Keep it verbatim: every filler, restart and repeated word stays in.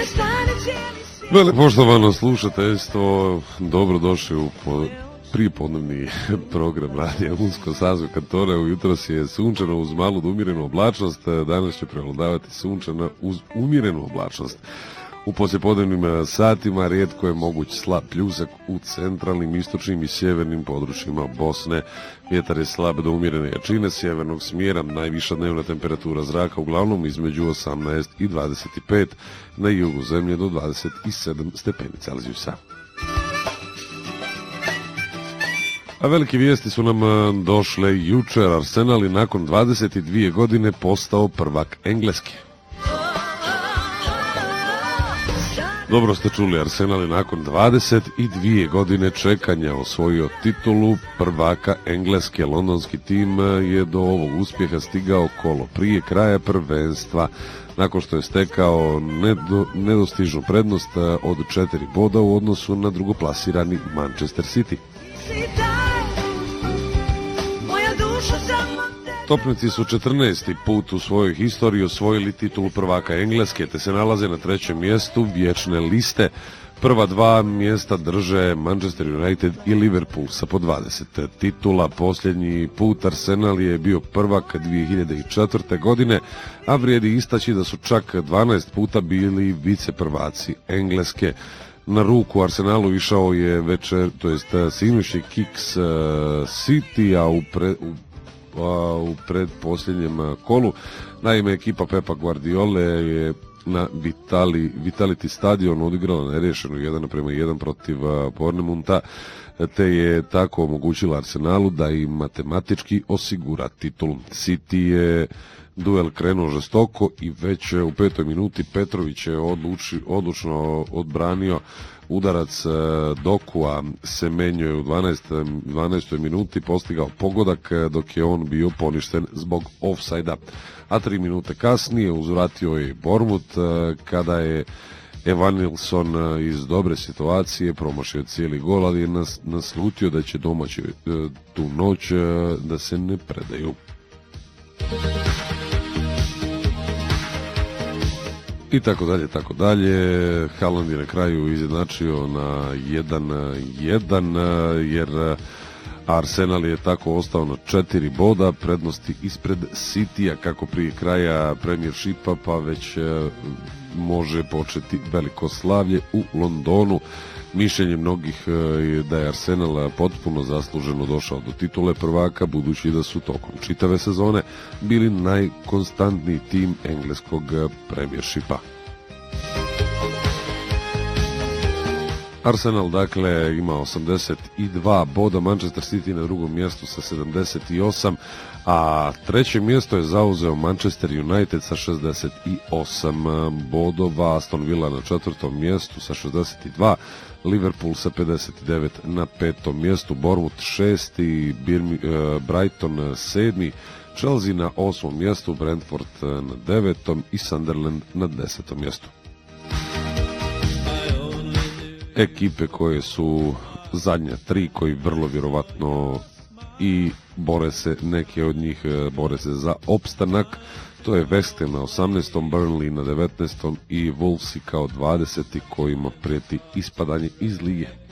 Vele poštovano slušateljstvo, dobrodošli u po, pripodnevni program Radija Unsko Sazu Kantore. Ujutros je sunčano uz malu do umjerenu oblačnost, danas će prevladavati sunčana uz umjerenu oblačnost. U poslijepodnevnim satima rijetko je moguć slab pljusak u centralnim, istočnim i sjevernim područjima Bosne. Vjetar je slab do umjerene jačine sjevernog smjera, najviša dnevna temperatura zraka uglavnom između osamnaest i dvadeset pet, na jugu zemlje do dvadeset sedam stepeni Celzijusa. A velike vijesti su nam došle jučer. Arsenal je nakon dvadeset dvije godine postao prvak Engleske. Dobro ste čuli, Arsenal je nakon dvadeset dvije godine čekanja osvojio titulu prvaka Engleske. Londonski tim je do ovog uspjeha stigao kolo prije kraja prvenstva, nakon što je stekao nedo, nedostižnu prednost od četiri boda u odnosu na drugoplasirani Manchester City. Topnici su četrnaesti put u svojoj historiji osvojili titulu prvaka Engleske, te se nalaze na trećem mjestu vječne liste. Prva dva mjesta drže Manchester United i Liverpool sa po dvadeset titula. Posljednji put Arsenal je bio prvak dvije hiljade četvrte. godine, a vrijedi istaći da su čak dvanaest puta bili viceprvaci Engleske. Na ruku Arsenalu išao je večer, to jest sinući kiks City, a u, pre, u u predposljednjem kolu. Naime, ekipa Pepa Guardiole je na Vitali, Vitality stadion odigrala nerješeno jedan naprema jedan protiv Bournemoutha, te je tako omogućila Arsenalu da im matematički osigura titulu. City je duel krenuo žestoko i već u petoj minuti Petrović je odluči, odlučno odbranio udarac Dokua. Semenyo je u dvanaestoj minuti postigao pogodak, dok je on bio poništen zbog ofsajda. A tri minute kasnije uzvratio je Bournemouth kada je Evanilson iz dobre situacije promašio cijeli gol, ali je nas, naslutio da će domaći tu noć da se ne predaju. I tako dalje, tako dalje. Haaland je na kraju izjednačio na jedan jedan, jer Arsenal je tako ostao na četiri boda prednosti ispred Citya, kako prije kraja Premiershipa, pa već može početi veliko slavlje u Londonu. Mišljenje mnogih je da je Arsenal potpuno zasluženo došao do titule prvaka, budući da su tokom čitave sezone bili najkonstantniji tim engleskog Premiershipa. Arsenal dakle ima osamdeset dva boda, Manchester City na drugom mjestu sa sedamdeset osam, a treće mjesto je zauzeo Manchester United sa šezdeset osam bodova, Aston Villa na četvrtom mjestu sa šezdeset dva, Liverpool sa pedeset devet na petom mjestu, Bournemouth šesti, Brighton sedmi, Chelsea na osmom mjestu, Brentford na devetom i Sunderland na desetom mjestu. Ekipe koje su zadnja tri, koji vrlo vjerovatno i bore se, neke od njih bore se za opstanak, to je West Ham na osamnaestom, Burnley na devetnaestom i Wolvesi kao dvadeseti kojima prijeti ispadanje iz lige.